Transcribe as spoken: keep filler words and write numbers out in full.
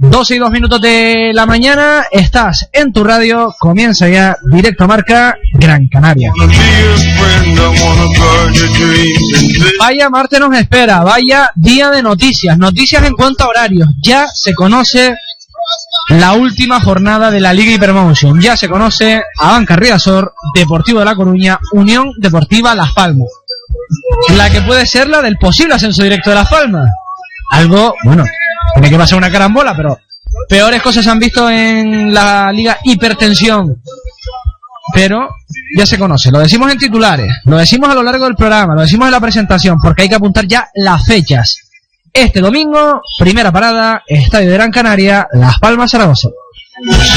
doce y dos minutos de la mañana, estás en tu radio, comienza ya Directo Marca Gran Canaria. Vaya martes nos espera, vaya día de noticias, noticias en cuanto a horarios. Ya se conoce la última jornada de la Liga Hypermotion, ya se conoce Abanca Riazor, Deportivo de La Coruña, Unión Deportiva Las Palmas. La que puede ser la del posible ascenso directo de Las Palmas. Algo, bueno, tiene que pasar una carambola, pero peores cosas se han visto en la Liga Hipertensión. Pero ya se conoce, lo decimos en titulares, lo decimos a lo largo del programa, lo decimos en la presentación, porque hay que apuntar ya las fechas. Este domingo, primera parada, Estadio de Gran Canaria, Las Palmas, Zaragoza.